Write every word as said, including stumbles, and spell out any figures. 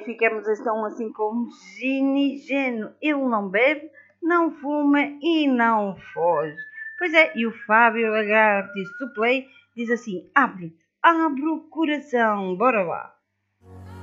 ficamos então assim com Ginny Geno. Ele não bebe, não fuma e não foge. Pois é, e o Fábio Lagarto e Suplay diz assim: abre, abre o coração, bora lá.